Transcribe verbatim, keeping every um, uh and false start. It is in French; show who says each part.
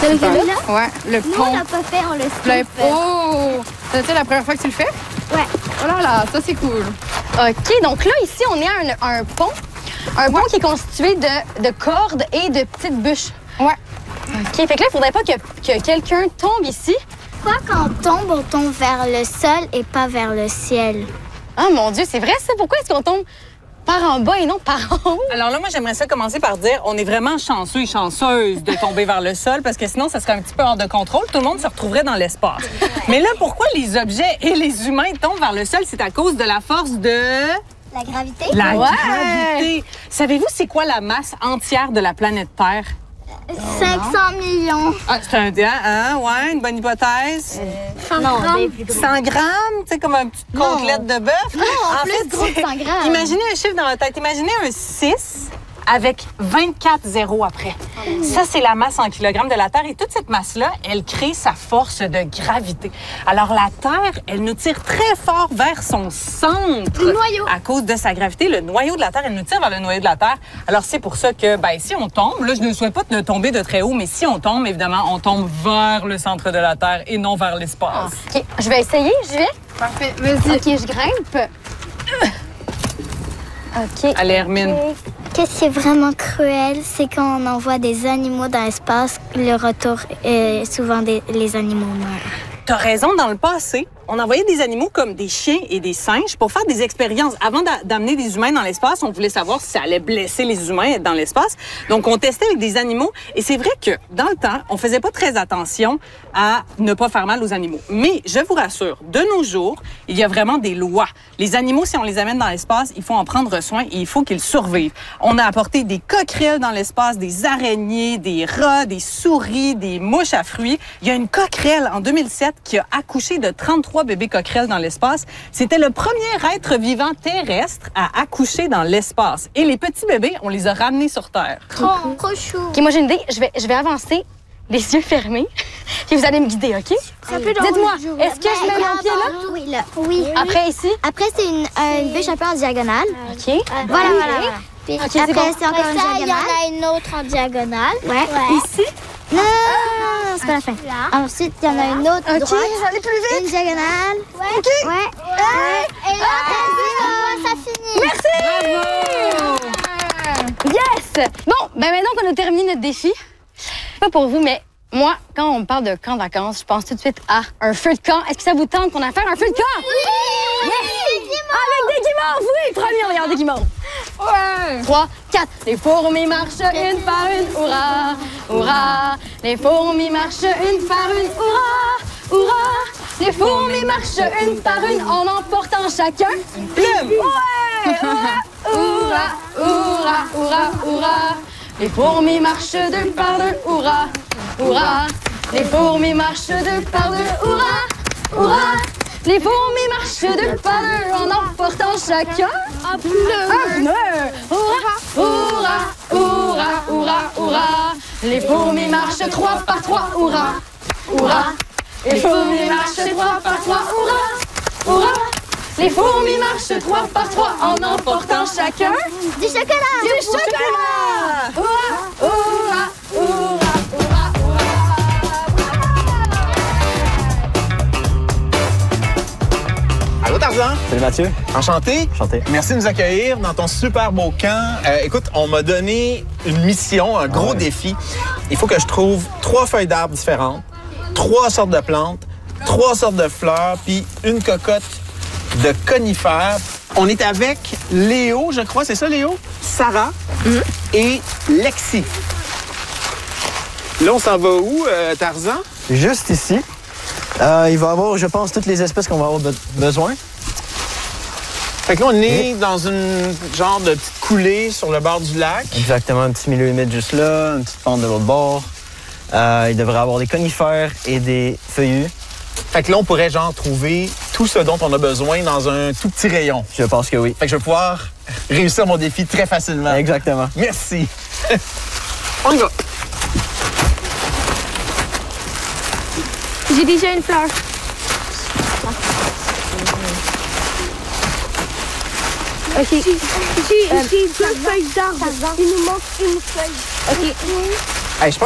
Speaker 1: Super.
Speaker 2: là?
Speaker 1: Ouais, le
Speaker 2: Nous,
Speaker 1: pont.
Speaker 2: on l'a pas fait, on le
Speaker 1: Le
Speaker 2: skip.
Speaker 1: oh! C'est la première fois que tu le fais?
Speaker 2: Ouais.
Speaker 1: Oh là là, ça c'est cool.
Speaker 3: OK, donc là, ici, on est à un, un pont. Un pont qui est constitué de, de cordes et de petites bûches.
Speaker 1: Ouais.
Speaker 3: OK, fait que là, il faudrait pas que, que quelqu'un tombe ici.
Speaker 2: Pourquoi quand on tombe, on tombe vers le sol et pas vers le ciel?
Speaker 3: Ah, mon Dieu, c'est vrai ça? Pourquoi est-ce qu'on tombe par en bas et non par en haut?
Speaker 4: Alors là, moi, j'aimerais ça commencer par dire on est vraiment chanceux et chanceuse de tomber vers le sol parce que sinon, ça serait un petit peu hors de contrôle. Tout le monde se retrouverait dans l'espace. Mais là, pourquoi les objets et les humains tombent vers le sol? C'est à cause de la force de...
Speaker 2: La gravité?
Speaker 4: La
Speaker 3: Ouais.
Speaker 4: gravité. Savez-vous c'est quoi la masse entière de la planète Terre?
Speaker 2: cinq cents millions.
Speaker 4: Ah, c'est un... Hein, hein, ouais, une bonne hypothèse.
Speaker 2: Non,
Speaker 4: cent grammes, tu sais, comme une petite côtelette de bœuf. Non,
Speaker 2: en plus gros que cent grammes.
Speaker 4: Imaginez un chiffre dans la tête. Imaginez un six avec vingt-quatre zéros après. Ça, c'est la masse en kilogrammes de la Terre. Et toute cette masse-là, elle crée sa force de gravité. Alors, la Terre, elle nous tire très fort vers son centre.
Speaker 2: Le noyau.
Speaker 4: À cause de sa gravité, le noyau de la Terre, elle nous tire vers le noyau de la Terre. Alors, c'est pour ça que, ben, si on tombe, là, je ne souhaite pas de tomber de très haut, mais si on tombe, évidemment, on tombe vers le centre de la Terre et non vers l'espace.
Speaker 3: OK, je vais essayer, je vais.
Speaker 1: Parfait, vas-y.
Speaker 3: OK, je grimpe. OK.
Speaker 4: Allez, Hermine.
Speaker 2: Qu'est-ce qui est vraiment cruel, c'est quand on envoie des animaux dans l'espace, le retour, euh, souvent des, les animaux meurent.
Speaker 4: T'as raison, dans le passé, on envoyait des animaux comme des chiens et des singes pour faire des expériences. Avant d'a- d'amener des humains dans l'espace, on voulait savoir si ça allait blesser les humains être dans l'espace. Donc, on testait avec des animaux. Et c'est vrai que, dans le temps, on faisait pas très attention à ne pas faire mal aux animaux. Mais, je vous rassure, de nos jours, il y a vraiment des lois. Les animaux, si on les amène dans l'espace, il faut en prendre soin et il faut qu'ils survivent. On a apporté des coquerelles dans l'espace, des araignées, des rats, des souris, des mouches à fruits. Il y a une coquerelle en deux mille sept qui a accouché de trente-trois bébés coquerelles dans l'espace. C'était le premier être vivant terrestre à accoucher dans l'espace. Et les petits bébés, on les a ramenés sur Terre.
Speaker 2: Trop, trop chou.
Speaker 3: OK, moi, j'ai une idée. Je vais, je vais avancer, les yeux fermés, puis vous allez me guider, OK? Dites-moi, est-ce que je mets mon pied là?
Speaker 2: Oui, là. Oui.
Speaker 3: Après, ici?
Speaker 2: Après, c'est une, euh, une bûche un peu en diagonale.
Speaker 3: OK.
Speaker 2: Voilà, voilà, voilà. Puis
Speaker 3: Ok, c'est
Speaker 2: après,
Speaker 3: bon.
Speaker 2: c'est encore une
Speaker 5: Ça, il y en
Speaker 2: diagonale.
Speaker 5: a une autre en diagonale.
Speaker 2: Ouais.
Speaker 3: Ici?
Speaker 2: Non, non, non, non, c'est pas la fin. Ensuite, il y en a une autre
Speaker 3: OK,
Speaker 2: droite.
Speaker 3: j'allais plus vite.
Speaker 2: Une diagonale. Ouais. OK. Ouais. Ouais.
Speaker 5: Et là, ça finit.
Speaker 3: Yes! Bon, ben maintenant qu'on a terminé notre défi, pas pour vous, mais moi, quand on me parle de camp de vacances, je pense tout de suite à un feu de camp. Est-ce que ça vous tente qu'on a fait un feu de camp? Oui! Yes! Avec des guimauves, oui! Premier, regarde des guimauves.
Speaker 1: Ouais!
Speaker 3: Trois, quatre. Les fourmis marchent une par une, hurrah, hurrah. Les fourmis marchent une par une, hurrah, hurrah. Les fourmis marchent une par une en emportant chacun une plume. Ouais! Hurrah, hurrah, hurrah, hurrah. Les fourmis marchent deux par deux, hurrah, hurrah. Les fourmis marchent deux par deux, hurrah, hurrah. Les fourmis marchent deux par deux en emportant chacun un pneu. Un pneu. Hurrah, hurrah, hurrah, hurrah, hurrah. Les fourmis marchent trois par trois, hurrah, hurrah. Les fourmis marchent trois par trois, hurrah, hurrah. Les fourmis marchent trois par trois en emportant chacun
Speaker 2: Du chocolat.
Speaker 3: du chocolat. Hurrah, hurrah, hurrah, hurrah, hurrah.
Speaker 6: Allô, Tarzan?
Speaker 7: Salut Mathieu.
Speaker 6: Enchanté.
Speaker 7: Enchanté.
Speaker 6: Merci de nous accueillir dans ton super beau camp. Euh, écoute, on m'a donné une mission, un gros
Speaker 7: Ouais.
Speaker 6: défi. Il faut que je trouve trois feuilles d'arbres différentes, trois sortes de plantes, trois sortes de fleurs, puis une cocotte de conifères. On est avec Léo, je crois, c'est ça, Léo? Sarah et Lexi. Là, on s'en va où, euh, Tarzan?
Speaker 7: Juste ici, euh, il va y avoir, je pense, toutes les espèces qu'on va avoir be- besoin.
Speaker 6: Fait que là, on est dans une genre de petite coulée sur le bord du lac.
Speaker 7: Exactement, un petit milieu humide juste là, une petite pente de l'autre bord. Euh, il devrait y avoir des conifères et des feuillus.
Speaker 6: Fait que là, on pourrait genre trouver tout ce dont on a besoin dans un tout petit rayon.
Speaker 7: Je pense que oui.
Speaker 6: Fait que je vais pouvoir réussir mon défi très facilement.
Speaker 7: Exactement.
Speaker 6: Merci. On y va.
Speaker 5: J'ai déjà une fleur. OK. J'ai j'ai deux feuilles d'arbre. Il nous manque une feuille. OK.
Speaker 6: Hey, je